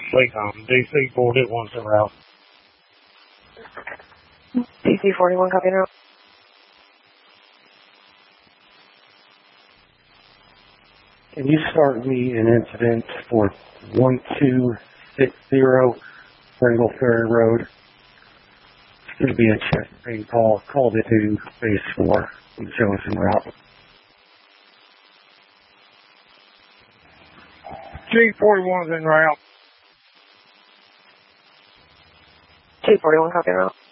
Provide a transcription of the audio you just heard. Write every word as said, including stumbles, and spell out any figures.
Wacom, D C forty-one's en route. D C forty-one, copy now. Can you start me an incident for one two six zero Pringle Ferry Road? It's going to be a chest pain call. Called it to base four. And show us en route. G forty-one's en route. G forty-one, copy now.